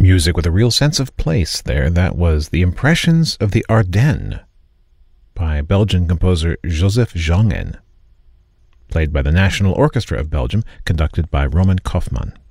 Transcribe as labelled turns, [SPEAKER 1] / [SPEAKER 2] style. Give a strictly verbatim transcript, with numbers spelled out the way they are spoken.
[SPEAKER 1] Music with a real sense of place there. That was The Impressions of the Ardennes by Belgian composer Joseph Jongen, played by the National Orchestra of Belgium, conducted by Roman Kaufmann.